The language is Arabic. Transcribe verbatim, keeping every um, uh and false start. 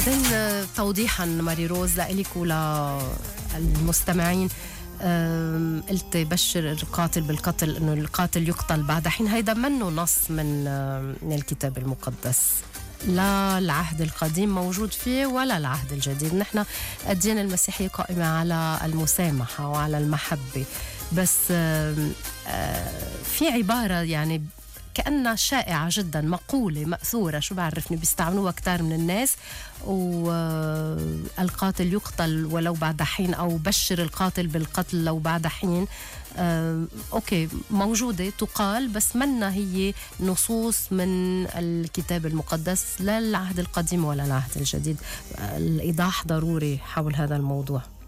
إذن توضيحا ماري روز لإلك وللمستمعين، قلت بشر القاتل بالقتل إنه القاتل يقتل بعد حين. هيدا منه نص من من الكتاب المقدس، لا العهد القديم موجود فيه ولا العهد الجديد. نحن الديانة المسيحية قائمة على المسامحة وعلى المحبة، بس في عبارة يعني كأنها شائعة جدا، مقولة مأثورة، شو بعرفني، بيستعملوها كتار من الناس، والقاتل يقتل ولو بعد حين، أو بشر القاتل بالقتل لو بعد حين. آه، أوكي، موجودة تقال، بس منا هي نصوص من الكتاب المقدس، لا العهد القديم ولا العهد الجديد. الإيضاح ضروري حول هذا الموضوع.